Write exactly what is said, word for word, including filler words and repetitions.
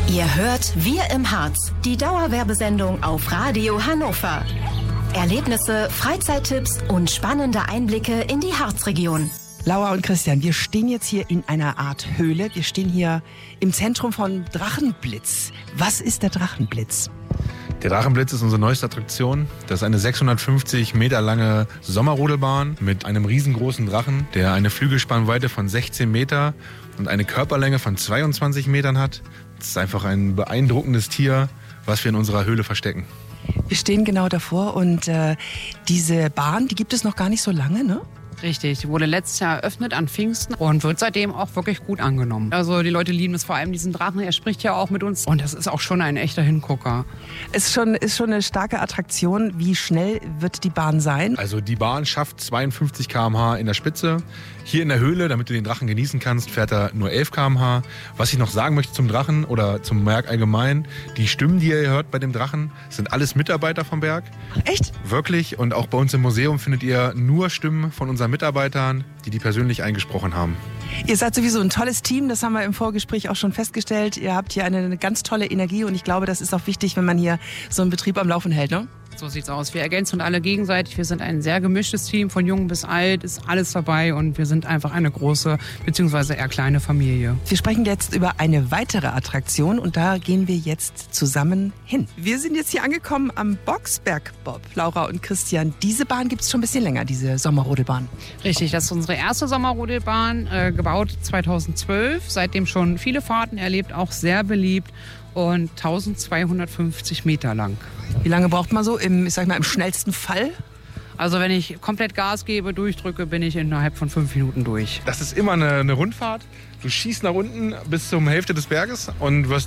Ihr hört Wir im Harz, die Dauerwerbesendung auf Radio Hannover. Erlebnisse, Freizeittipps und spannende Einblicke in die Harzregion. Laura und Christian, wir stehen jetzt hier in einer Art Höhle. Wir stehen hier im Zentrum von Drachenblitz. Was ist der Drachenblitz? Der Drachenblitz ist unsere neueste Attraktion. Das ist eine sechshundertfünfzig Meter lange Sommerrodelbahn mit einem riesengroßen Drachen, der eine Flügelspannweite von sechzehn Meter und eine Körperlänge von zweiundzwanzig Metern hat. Das ist einfach ein beeindruckendes Tier, was wir in unserer Höhle verstecken. Wir stehen genau davor und äh, diese Bahn, die gibt es noch gar nicht so lange, ne? Richtig, die wurde letztes Jahr eröffnet an Pfingsten und wird seitdem auch wirklich gut angenommen. Also die Leute lieben es, vor allem diesen Drachen, er spricht ja auch mit uns und das ist auch schon ein echter Hingucker. Ist schon, ist schon eine starke Attraktion. Wie schnell wird die Bahn sein? Also die Bahn schafft zweiundfünfzig Kilometer pro Stunde in der Spitze. Hier in der Höhle, damit du den Drachen genießen kannst, fährt er nur elf Kilometer pro Stunde. Was ich noch sagen möchte zum Drachen oder zum Berg allgemein, die Stimmen, die ihr hört bei dem Drachen, sind alles Mitarbeiter vom Berg. Echt? Wirklich. Und auch bei uns im Museum findet ihr nur Stimmen von unseren Mitarbeitern, die die persönlich eingesprochen haben. Ihr seid sowieso ein tolles Team, das haben wir im Vorgespräch auch schon festgestellt. Ihr habt hier eine, eine ganz tolle Energie und ich glaube, das ist auch wichtig, wenn man hier so einen Betrieb am Laufen hält, ne? So sieht's aus. Wir ergänzen uns alle gegenseitig. Wir sind ein sehr gemischtes Team, von jung bis alt, ist alles dabei und wir sind einfach eine große bzw. eher kleine Familie. Wir sprechen jetzt über eine weitere Attraktion und da gehen wir jetzt zusammen hin. Wir sind jetzt hier angekommen am Boxbergbob, Laura und Christian. Diese Bahn gibt es schon ein bisschen länger, diese Sommerrodelbahn. Richtig, das ist unsere erste Sommerrodelbahn, äh, gebaut zweitausendzwölf. Seitdem schon viele Fahrten erlebt, auch sehr beliebt und eintausendzweihundertfünfzig Meter lang. Wie lange braucht man so im, ich sag mal, im schnellsten Fall? Also wenn ich komplett Gas gebe, durchdrücke, bin ich innerhalb von fünf Minuten durch. Das ist immer eine, eine Rundfahrt. Du schießt nach unten bis zur Hälfte des Berges und wirst